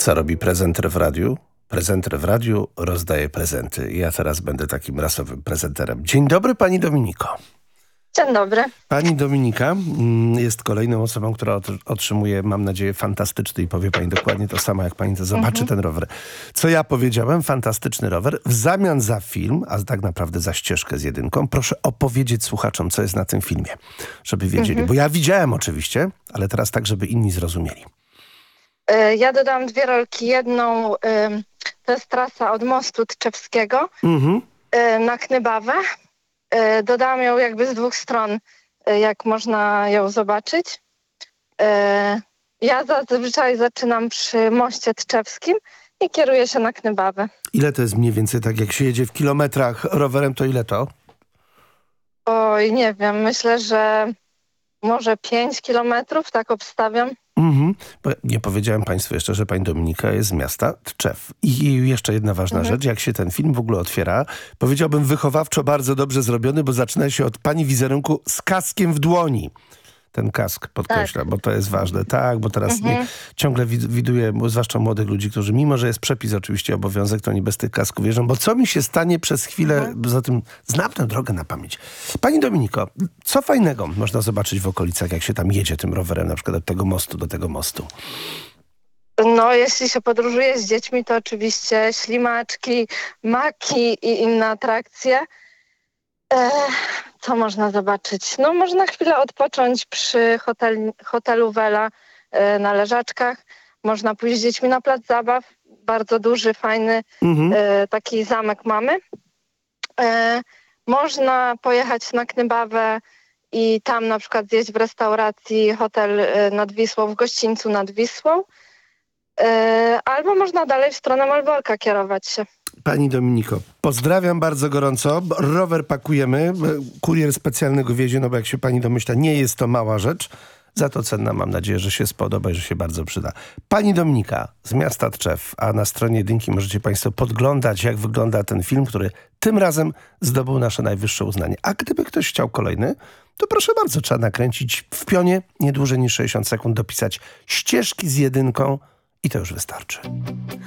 Co robi prezenter w radiu? Prezenter w radiu rozdaje prezenty. Ja teraz będę takim rasowym prezenterem. Dzień dobry, pani Dominiko. Dzień dobry. Pani Dominika jest kolejną osobą, która otrzymuje, mam nadzieję, fantastyczny i powie pani dokładnie to samo, jak pani to zobaczy ten rower. Co ja powiedziałem? Fantastyczny rower. W zamian za film, a tak naprawdę za ścieżkę z jedynką, proszę opowiedzieć słuchaczom, co jest na tym filmie, żeby wiedzieli. Bo ja widziałem oczywiście, ale teraz tak, żeby inni zrozumieli. Ja dodałam 2 rolki. Jedną to jest trasa od mostu Tczewskiego na Knybawę. Dodałam ją jakby z 2 stron, jak można ją zobaczyć. Ja zazwyczaj zaczynam przy moście Tczewskim i kieruję się na Knybawę. Ile to jest mniej więcej, tak jak się jedzie w kilometrach rowerem, to ile to? Oj, nie wiem, myślę, że może 5 kilometrów, tak obstawiam. Bo nie powiedziałem państwu jeszcze, że pani Dominika jest z miasta Tczew. I jeszcze jedna ważna rzecz, jak się ten film w ogóle otwiera, powiedziałbym wychowawczo bardzo dobrze zrobiony, bo zaczyna się od pani wizerunku z kaskiem w dłoni. Ten kask podkreśla, bo to jest ważne. Tak, bo teraz ciągle widuję, zwłaszcza młodych ludzi, którzy mimo, że jest przepis oczywiście obowiązek, to oni bez tych kasków jeżdżą, bo co mi się stanie przez chwilę, poza tym znam tę drogę na pamięć. Pani Dominiko, co fajnego można zobaczyć w okolicach, jak się tam jedzie tym rowerem, na przykład od tego mostu do tego mostu? No, jeśli się podróżuje z dziećmi, to oczywiście ślimaczki, maki i inne atrakcje. Co można zobaczyć? No, można chwilę odpocząć przy hotelu Wela na leżaczkach. Można pójść z dziećmi na plac zabaw. Bardzo duży, fajny taki zamek mamy. Można pojechać na Knybawę i tam na przykład zjeść w restauracji Hotel nad Wisłą, w gościńcu nad Wisłą. Albo można dalej w stronę Malborka kierować się. Pani Dominiko, pozdrawiam bardzo gorąco. Rower pakujemy. Kurier specjalny go wiezie, no bo jak się pani domyśla, nie jest to mała rzecz. Za to cenna, mam nadzieję, że się spodoba i że się bardzo przyda. Pani Dominika z miasta Tczew, a na stronie jedynki możecie państwo podglądać, jak wygląda ten film, który tym razem zdobył nasze najwyższe uznanie. A gdyby ktoś chciał kolejny, to proszę bardzo, trzeba nakręcić w pionie nie dłużej niż 60 sekund, dopisać ścieżki z jedynką i to już wystarczy.